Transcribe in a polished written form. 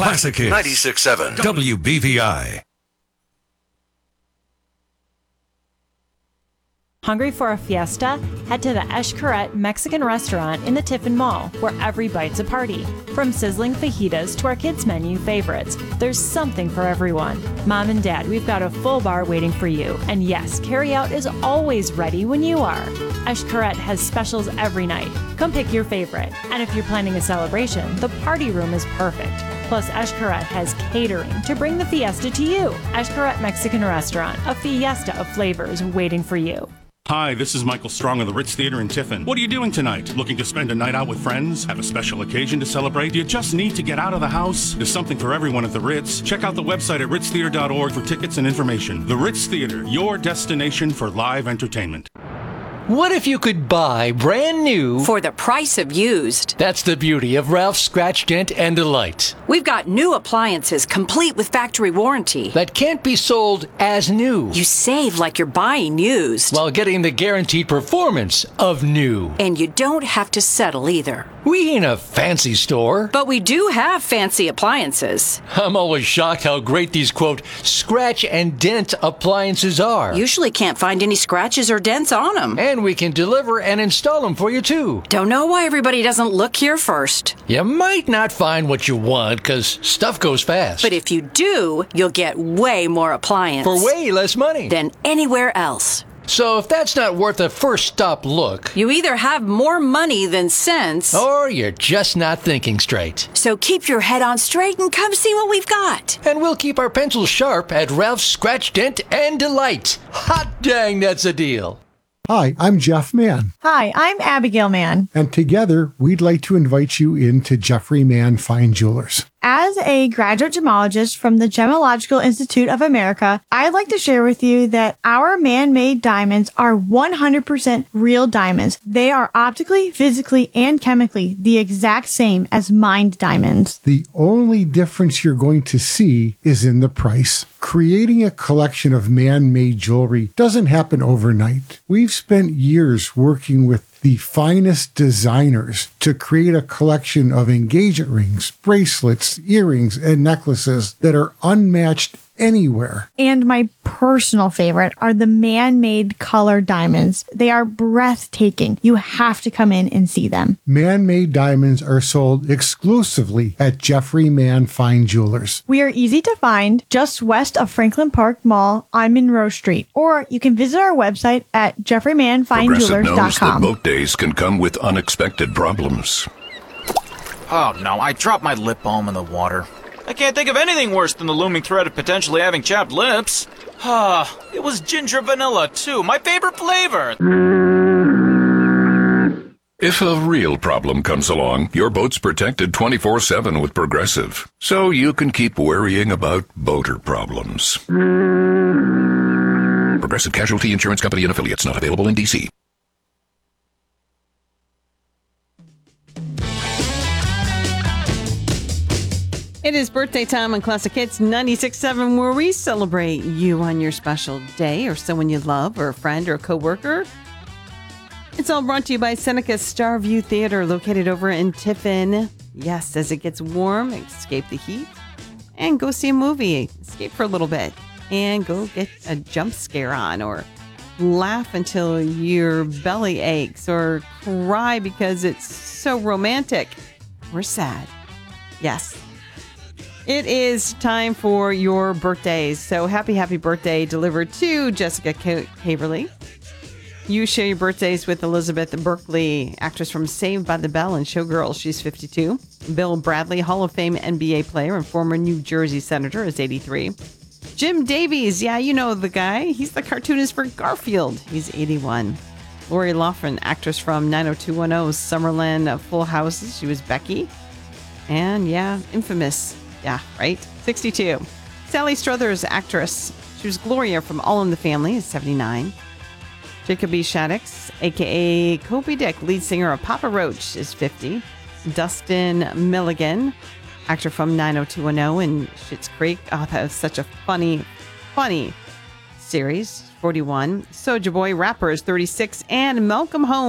Classic Hits 96.7 WBVI. Hungry for a fiesta? Head to the Xcaret Mexican restaurant in the Tiffin Mall, where every bite's a party. From sizzling fajitas to our kids' menu favorites, there's something for everyone. Mom and Dad, we've got a full bar waiting for you. And yes, carryout is always ready when you are. Xcaret has specials every night. Come pick your favorite. And if you're planning a celebration, the party room is perfect. Plus, Xcaret has catering to bring the fiesta to you. Xcaret Mexican Restaurant, a fiesta of flavors waiting for you. Hi, this is Michael Strong of the Ritz Theater in Tiffin. What are you doing tonight? Looking to spend a night out with friends? Have a special occasion to celebrate? Do you just need to get out of the house? There's something for everyone at the Ritz. Check out the website at ritztheater.org for tickets and information. The Ritz Theater, your destination for live entertainment. What if you could buy brand new for the price of used? That's the beauty of Ralph's Scratch, Dent, and Delight. We've got new appliances complete with factory warranty that can't be sold as new. You save like you're buying used while getting the guaranteed performance of new. And you don't have to settle either. We ain't a fancy store, but we do have fancy appliances. I'm always shocked how great these, quote, scratch and dent appliances are. Usually can't find any scratches or dents on them. And we can deliver and install them for you, too. Don't know why everybody doesn't look here first. You might not find what you want, because stuff goes fast. But if you do, you'll get way more appliance. For way less money. Than anywhere else. So if that's not worth a first stop look, you either have more money than sense, or you're just not thinking straight. So keep your head on straight and come see what we've got. And we'll keep our pencils sharp at Ralph's Scratch, Dent, and Delight. Hot dang, that's a deal. Hi, I'm Jeff Mann. Hi, I'm Abigail Mann. And together, we'd like to invite you into Jeffrey Mann Fine Jewelers. As a graduate gemologist from the Gemological Institute of America, I'd like to share with you that our man-made diamonds are 100% real diamonds. They are optically, physically, and chemically the exact same as mined diamonds. The only difference you're going to see is in the price. Creating a collection of man-made jewelry doesn't happen overnight. We've spent years working with the finest designers to create a collection of engagement rings, bracelets, earrings, and necklaces that are unmatched anywhere. And my personal favorite are the man-made color diamonds. They are breathtaking. You have to come in and see them. Man-made diamonds are sold exclusively at Jeffrey Mann Fine Jewelers. We are easy to find just west of Franklin Park Mall on Monroe Street. Or you can visit our website at jeffreymannfinejewelers.com. Progressive knows that boat days can come with unexpected problems. Oh no, I dropped my lip balm in the water. I can't think of anything worse than the looming threat of potentially having chapped lips. Ah, it was ginger vanilla, too. My favorite flavor. If a real problem comes along, your boat's protected 24/7 with Progressive. So you can keep worrying about boater problems. Progressive Casualty Insurance Company and Affiliates, not available in D.C. It is birthday time on Classic Hits 96.7, where we celebrate you on your special day, or someone you love, or a friend, or a coworker. It's all brought to you by Seneca Starview Theater, located over in Tiffin. Yes, as it gets warm, escape the heat, and go see a movie. Escape for a little bit, and go get a jump scare on, or laugh until your belly aches, or cry because it's so romantic, or sad. Yes. It is time for your birthdays. So happy birthday delivered to Jessica Haverly. You share your birthdays with Elizabeth Berkley, actress from Saved by the Bell and Showgirls. She's 52. Bill Bradley, Hall of Fame NBA player and former New Jersey Senator, is 83. Jim Davies, yeah, you know the guy. He's the cartoonist for Garfield. He's 81. Lori Loughlin, actress from 90210, Summerlin, Full Houses. She was Becky. And yeah, infamous. Yeah, right? 62. Sally Struthers, actress. She was Gloria from All in the Family, is 79. Jacob E. Shaddix, a.k.a. Kobe Dick, lead singer of Papa Roach, is 50. Dustin Milligan, actor from 90210 and Schitt's Creek. Oh, that was such a funny series, 41. Soulja Boy, rapper, is 36. And Malcolm Holmes,